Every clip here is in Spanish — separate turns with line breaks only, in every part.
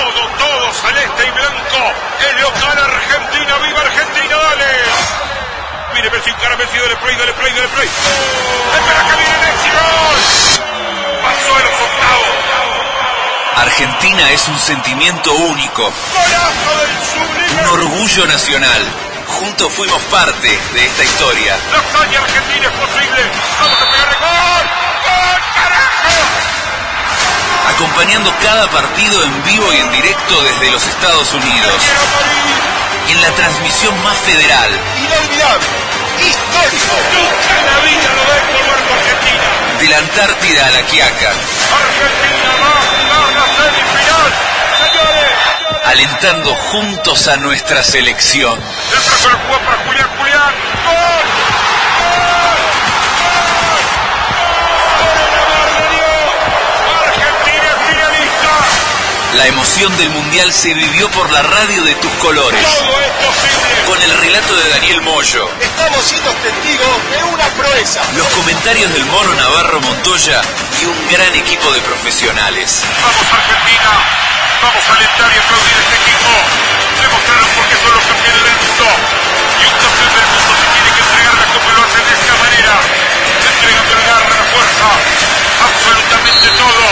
todo celeste y blanco. El local Argentina, viva Argentina, dale. Mire Messi, cara Messi, dale play. Espera que viene Messi, gol. Pasó en los octavos.
Argentina es un sentimiento único.
Golazo del sublime.
Un orgullo nacional. Juntos fuimos parte de esta historia.
La hazaña argentina es posible. Vamos a pegarle gol. ¡Gol, carajo!
Acompañando cada partido en vivo y en directo desde los Estados Unidos. En la transmisión más federal.
Inolvidable. Histórico. Nunca en la vida lo ven como Argentina.
De la Antártida a la Quiaca.
Argentina va a jugar la semifinal. Señores.
Alentando juntos a nuestra selección.
El profesor jugó para Julián. ¡Gol! ¡Argentina es finalista!
La emoción del Mundial se vivió por la radio de tus colores.
Todo es posible.
Con el relato de Daniel Moyo.
Estamos siendo testigos de una proeza.
Los comentarios del Mono Navarro Montoya y un gran equipo de profesionales.
Vamos Argentina, vamos a alentar y aplaudir a este equipo. Demostraron por qué son los campeones del mundo. Y un campeón del mundo se tiene que entregar como lo hacen de esta manera. Entregando la garra, la fuerza, absolutamente todo.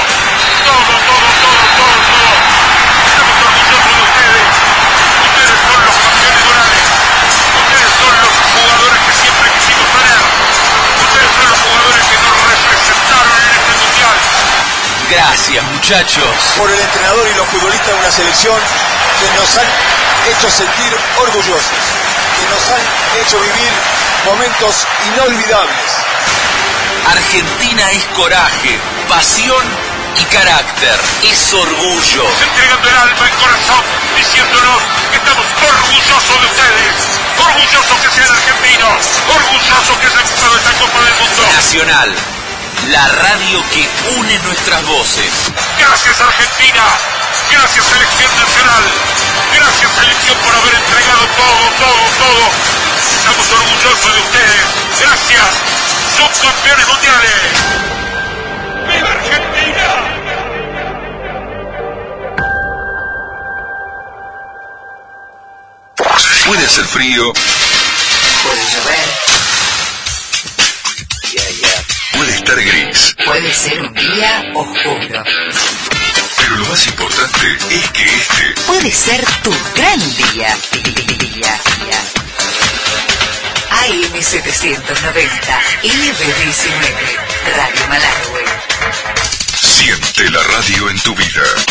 Estamos orgullosos de ustedes. Ustedes son los campeones morales. Ustedes son los jugadores que siempre quisimos tener. Ustedes son los jugadores que nos representaron en este mundial.
Gracias, muchachos.
Por el entrenador y los futbolistas de una selección que nos han hecho sentir orgullosos, que nos han hecho vivir momentos inolvidables.
Argentina es coraje, pasión y carácter. Es orgullo.
Entregando el alma y corazón, diciéndonos que estamos orgullosos de ustedes. Orgullosos que sean argentinos. Orgullosos que se han jugado esta Copa del Mundo.
Nacional, la radio que une nuestras voces.
Gracias Argentina. Gracias Selección Nacional. Gracias Selección por haber entregado todo. Estamos orgullosos de ustedes. Gracias. Son campeones mundiales. ¡Viva Argentina!
Puede hacer frío.
Puede llover.
Puede estar gris.
Puede ser un día oscuro.
Pero lo más importante es que este
Puede ser tu gran día. AM790, LB19, Radio Malargüe.
siente la radio en tu vida.